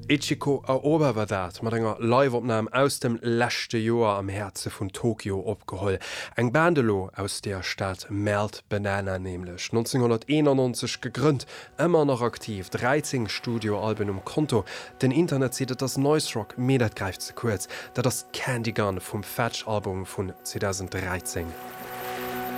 Ichiko Aoba war dat, mat enger Liveopname aus dem lächte Joer am Herze vun Tokio opgeholl. Eng Bandelo aus der Stadt Melt Banana nämlich. 1991 gegrünnt, immer noch aktiv, 13 Studioalben Konto. Den Internet sieht das Noise Rock Medat greift zu kurz, da das Candy Gun vom Fetch-Album von 2013.